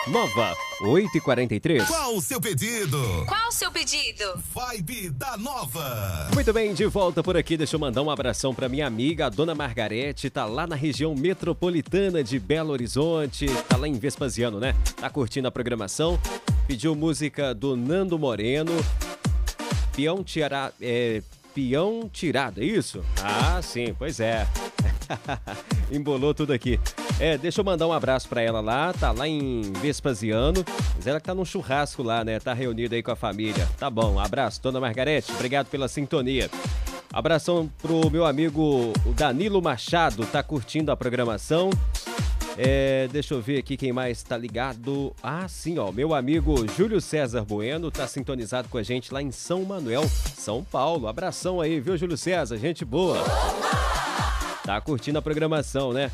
Nova, 8h43. Qual o seu pedido? Qual o seu pedido? Vibe da Nova. Muito bem, de volta por aqui. Deixa eu mandar um abração para minha amiga, a Dona Margarete. Tá lá na região metropolitana de Belo Horizonte. Tá lá em Vespasiano, né? Tá curtindo a programação. Pediu música do Nando Moreno. Peão tirado, é isso? Ah, sim, pois é. Embolou tudo aqui. Deixa eu mandar um abraço pra ela lá, tá lá em Vespasiano, mas ela que tá num churrasco lá, né, tá reunida aí com a família. Tá bom, abraço, Dona Margarete, obrigado pela sintonia. Abração pro meu amigo o Danilo Machado, tá curtindo a programação. Deixa eu ver aqui quem mais tá ligado. Ah, sim, ó, meu amigo Júlio César Bueno tá sintonizado com a gente lá em São Manuel, São Paulo. Abração aí, viu, Júlio César, gente boa. Tá curtindo a programação, né?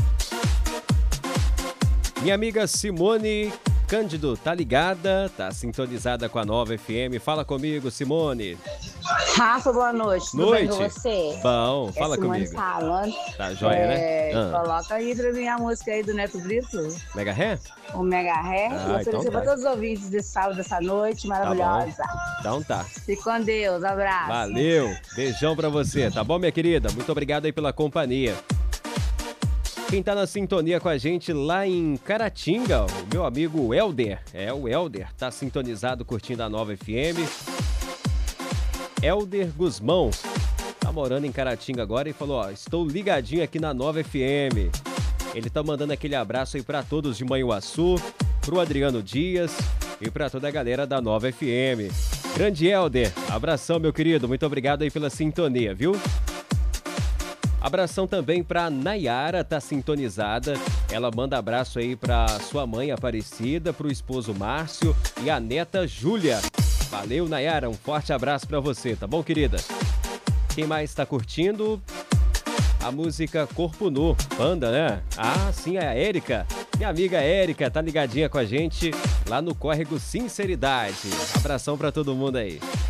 Minha amiga Simone Cândido tá ligada, tá sintonizada com a Nova FM. Fala comigo, Simone. Rafa, boa noite. Tudo bem com você? Bom, fala Simone comigo. falando. Tá joia, né? Coloca aí pra mim a música aí do Neto Brito. Mega Ré? O Mega Ré. Vou oferecer pra todos os ouvintes desse sábado, dessa noite maravilhosa. Então tá. Fique com Deus, abraço. Valeu, beijão pra você, tá bom, minha querida? Muito obrigado aí pela companhia. Quem tá na sintonia com a gente lá em Caratinga, o meu amigo Helder. O Helder tá sintonizado curtindo a Nova FM. Helder Guzmão tá morando em Caratinga agora e falou, ó, estou ligadinho aqui na Nova FM. Ele tá mandando aquele abraço aí pra todos de Manhuaçu, pro Adriano Dias e pra toda a galera da Nova FM. Grande Helder, abração, meu querido, muito obrigado aí pela sintonia, viu? Abração também pra Nayara, tá sintonizada. Ela manda abraço aí pra sua mãe Aparecida, pro esposo Márcio e a neta Júlia. Valeu, Nayara, um forte abraço pra você, tá bom, querida? Quem mais tá curtindo? A música Corpo Nu, Panda, né? Ah, sim, é a Érica. Minha amiga Érica tá ligadinha com a gente lá no Córrego Sinceridade. Abração pra todo mundo aí.